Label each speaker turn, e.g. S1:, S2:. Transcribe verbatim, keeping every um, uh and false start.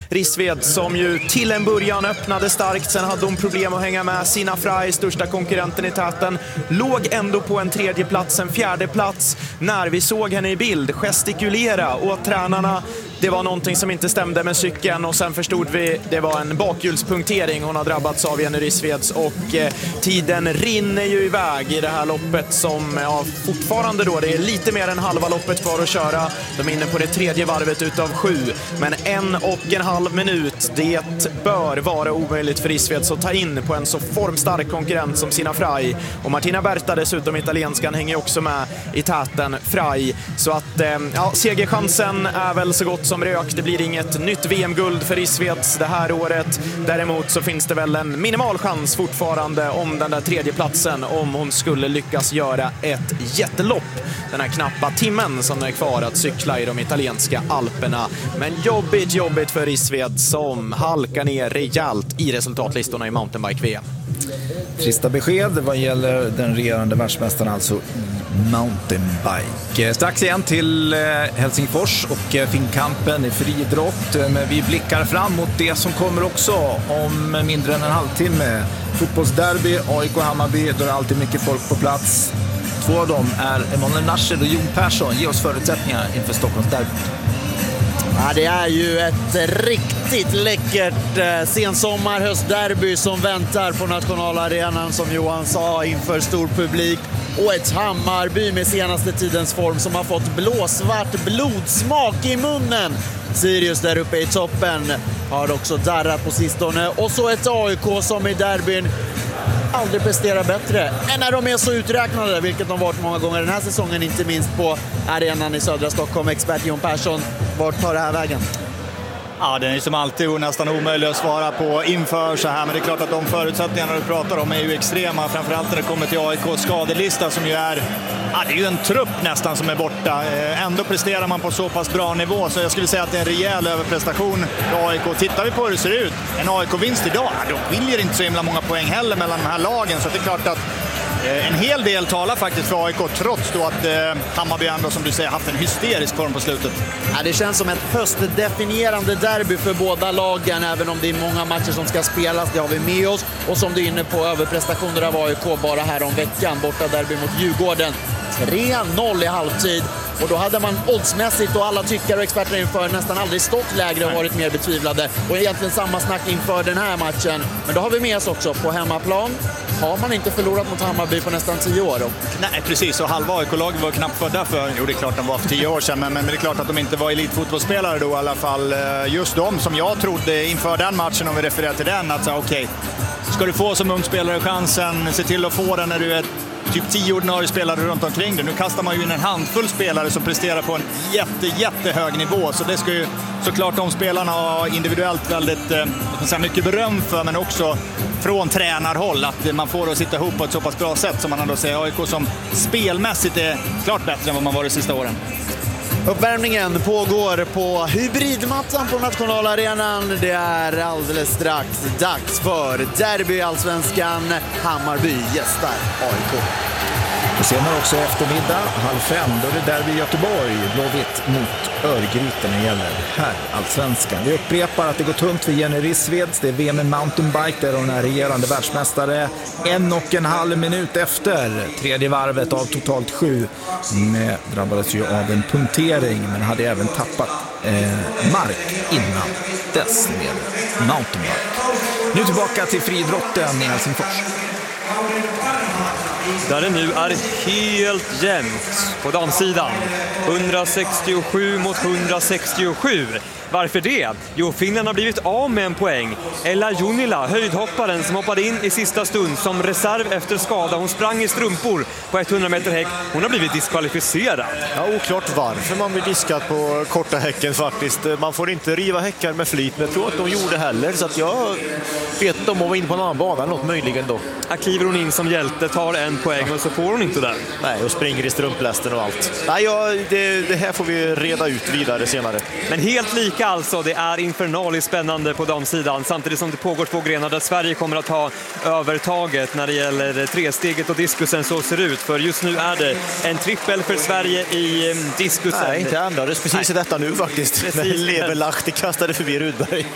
S1: Rissved som ju till en början öppnade starkt, sen hade hon problem att hänga med. Sina Frey, största konkurrenten i täten, låg ändå på en tredje plats, en fjärde plats när vi såg henne i bild gestikulera åt tränarna. Det var någonting som inte stämde med cykeln och sen förstod vi det var en bakhjulspunktering hon har drabbats av, Jenny Rissveds, och eh, tiden rinner ju iväg i det här loppet som ja, fortfarande då, det är lite mer än halva loppet kvar att köra. De är inne på det tredje varvet utav sju, men en och en halv minut, det bör vara omöjligt för Rissveds att ta in på en så formstark konkurrent som Sina Frey. Och Martina Berta, dessutom italienskan, hänger också med i täten Frey. Så att eh, ja, segerchansen är väl så gott som rök. Det blir inget nytt V M-guld för Rissveds det här året. Däremot så finns det väl en minimal chans fortfarande om den där tredje platsen om hon skulle lyckas göra ett jättelopp den här knappa timmen som är kvar att cykla i de italienska Alperna. Men jobbigt, jobbigt för Rissved som halkar ner rejält i resultatlistorna i mountainbike-V M.
S2: Trista besked vad gäller den regerande världsmästaren alltså i mountainbike. Strax igen till Helsingfors och Finnkampen i friidrott. Men vi blickar fram mot det som kommer också om mindre än en halvtimme. Fotbollsderby, A I K Hammarby, då är alltid mycket folk på plats. Två av dem är Emanuel Nasser och Jon Persson. Ge oss förutsättningar inför Stockholmsderby.
S3: Ja, det är ju ett riktigt läckert eh, sensommar höstderby som väntar på nationalarenan, som Johan sa, inför stor publik. Och ett Hammarby med senaste tidens form som har fått blåsvart blodsmak i munnen. Sirius där uppe i toppen har också darrat på sistone. Och så ett A I K som i derbyn aldrig presterar bättre än när de är så uträknade, vilket de varit många gånger den här säsongen, inte minst på arenan i södra Stockholm. Expert Jon Persson, vart tar det här vägen?
S4: Ja, den är som alltid nästan omöjlig att svara på inför så här, men det är klart att de förutsättningarna du pratar om är ju extrema, framförallt när det kommer till A I K:s skadelista som ju är, ja, det är ju en trupp nästan som är borta. Ändå presterar man på så pass bra nivå, så jag skulle säga att det är en rejäl överprestation för A I K. Tittar vi på hur det ser ut, en A I K-vinst idag, de skiljer inte så himla många poäng heller mellan de här lagen, så det är klart att en hel del talar faktiskt för A I K, trots då att eh, Hammarby ändå, som du säger, haft en hysterisk form på slutet.
S3: Ja, det känns som ett höstdefinierande derby för båda lagen, även om det är många matcher som ska spelas, det har vi med oss. Och som du är inne på, överprestationer av A I K bara här om veckan, borta derby mot Djurgården. tre noll i halvtid. Och då hade man oddsmässigt och alla tyckare och experter inför nästan aldrig stått lägre och varit mer betvivlade. Och egentligen samma snack inför den här matchen. Men då har vi med oss också på hemmaplan. Har man inte förlorat mot Hammarby på nästan tio år då?
S4: Nej, precis. Och halva A I K-laget var knappt födda för. Jo, det är klart de var för tio år sedan. Men, men det är klart att de inte var elitfotbollsspelare då i alla fall. Just de som jag trodde inför den matchen, om vi refererar till den, att säga okej, okay, ska du få som ung spelare chansen, se till att få den när du är typ tio ordinarie spelare runt omkring det. Nu kastar man ju in en handfull spelare som presterar på en jätte, jättehög nivå. Så det ska ju såklart de spelarna ha individuellt väldigt eh, mycket beröm för, men också från tränarhåll att man får att sitta ihop på ett så pass bra sätt som man ändå säger. A I K som spelmässigt är klart bättre än vad man varit de sista åren.
S3: Uppvärmningen pågår på hybridmattan på nationalarenan. Det är alldeles strax dags för derby allsvenskan. Hammarby gästar A I K.
S2: Och senare också eftermiddag, halv fem, då är det derby i Göteborg. Blåvitt mot Örgryte när det gäller här allsvenskan. Vi upprepar att det går tungt för Jenny Rissveds. Det är V M i mountainbike där hon är regerande världsmästare. En och en halv minut efter tredje varvet av totalt sju. Hon drabbades ju av en punktering, men hade även tappat eh, mark innan dess med mountainbike. Nu tillbaka till friidrotten i Helsingfors.
S5: Där det nu är helt jämnt på damsidan. hundrasextiosju mot hundrasextiosju. Varför det? Jo, Finland har blivit av med en poäng. Ella Junila, höjdhopparen som hoppade in i sista stund som reserv efter skada. Hon sprang i strumpor på hundra meter häck. Hon har blivit diskvalificerad.
S6: Ja, oklart varför man blir diskad på korta häcken faktiskt. Man får inte riva häckar med flit, men jag tror att de gjorde heller. Så att jag vet inte om hon var in på en annan bana eller något möjligen då.
S5: Här kliver hon in som hjälte, tar en poäng och så får hon inte där.
S6: Nej, och springer i strumplästen och allt. Nej, ja, det, det här får vi reda ut vidare senare.
S5: Men helt lika alltså, det är infernaliskt spännande på damsidan, samtidigt som det pågår två grenar där Sverige kommer att ha övertaget när det gäller tresteget och diskusen. Så ser det ut, för just nu är det en trippel för Sverige i diskusen.
S6: Nej, det ändrades precis Nej. i detta nu faktiskt. När Leverlachti kastade förbi Rudberg.